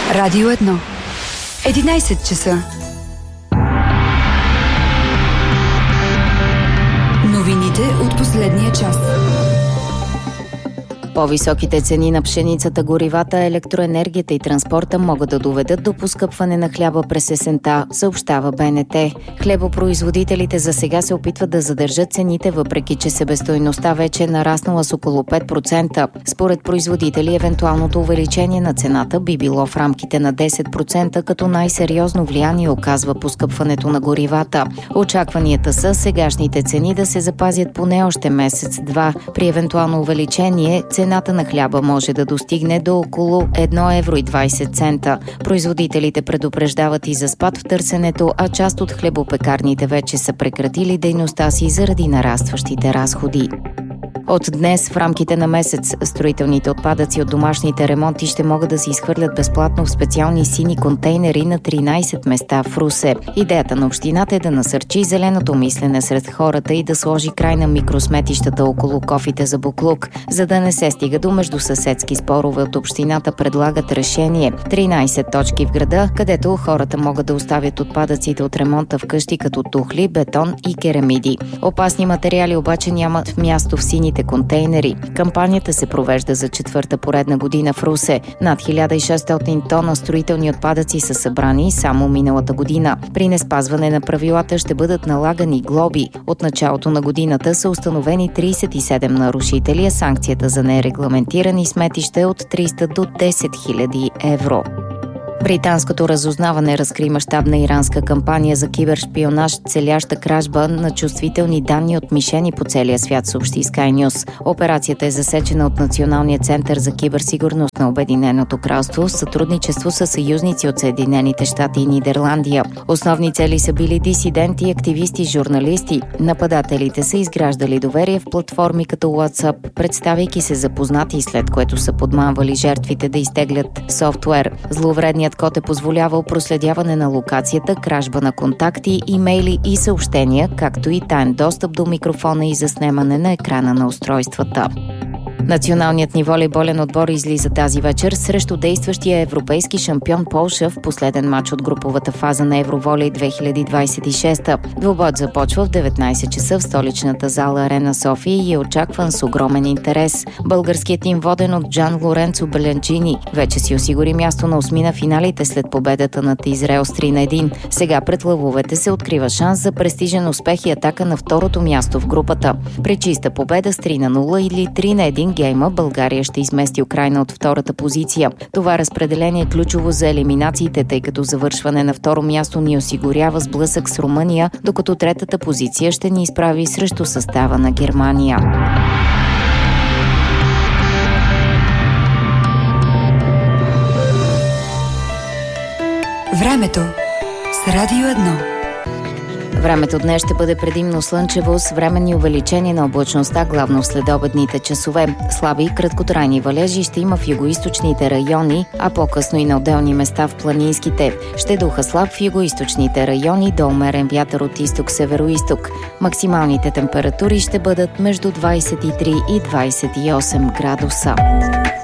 Радио 1. 11 часа. Новините от последния час. По-високите цени на пшеницата, горивата, електроенергията и транспорта могат да доведат до поскъпване на хляба през есента, съобщава БНТ. Хлебопроизводителите за сега се опитват да задържат цените, въпреки че себестойността вече е нараснала с около 5%. Според производители, евентуалното увеличение на цената би било в рамките на 10%, като най-сериозно влияние оказва поскъпването на горивата. Очакванията са сегашните цени да се запазят поне още месец-два. При евентуално увеличение цената на хляба може да достигне до около 1,20 евро. Производителите предупреждават и за спад в търсенето, а част от хлебопекарните вече са прекратили дейността си заради нарастващите разходи. От днес в рамките на месец строителните отпадъци от домашните ремонти ще могат да се изхвърлят безплатно в специални сини контейнери на 13 места в Русе. Идеята на общината е да насърчи зеленото мислене сред хората и да сложи край на микросметищата около кофите за буклук. За да не се стига до междусъседски спорове, от общината предлагат решение. 13 точки в града, където хората могат да оставят отпадъците от ремонта вкъщи, като тухли, бетон и керамиди. Опасни материали обаче нямат място в сините контейнери. Кампанията се провежда за четвърта поредна година в Русе. Над 1600 тона строителни отпадъци са събрани само миналата година. При неспазване на правилата ще бъдат налагани глоби. От началото на годината са установени 37 нарушители, а санкцията за нерегламентирани сметища е от 300 до 10 000 евро. Британското разузнаване разкри мащабна иранска кампания за кибершпионаж, целяща кражба на чувствителни данни от мишени по целия свят, съобщи Sky News. Операцията е засечена от Националния център за киберсигурност на Обединеното кралство в сътрудничество с съюзници от Съединените щати и Нидерландия. Основни цели са били дисиденти, активисти, журналисти. Нападателите са изграждали доверие в платформи като WhatsApp, представяйки се запознати, след което са подмамвали жертвите да изтеглят софтуер. Зловредният код е позволявал проследяване на локацията, кражба на контакти, имейли и съобщения, както и таен достъп до микрофона и заснемане на екрана на устройствата. Националният ни волейболен отбор излиза тази вечер срещу действащия европейски шампион Полша в последен матч от груповата фаза на Евроволей 2026. Двубоят започва в 19 часа в столичната зала Арена София и е очакван с огромен интерес. Българският тим, воден от Джан Лоренцо Белянчини, вече си осигури място на осмина финалите след победата над Израел с 3-1. Сега пред лъвовете се открива шанс за престижен успех и атака на второто място в групата. При чиста победа с 3-0 или 3-1 гейма България ще измести Украйна от втората позиция. Това разпределение е ключово за елиминациите, тъй като завършване на второ място ни осигурява сблъсък с Румъния, докато третата позиция ще ни изправи срещу състава на Германия. Времето с Радио 1. Времето днес ще бъде предимно слънчево с временни увеличения на облачността, главно в следобедните часове. Слаби и краткотрайни валежи ще има в югоизточните райони, а по-късно и на отделни места в планинските. Ще духа слаб в югоизточните райони до умерен вятър от изток-североизток. Максималните температури ще бъдат между 23 и 28 градуса.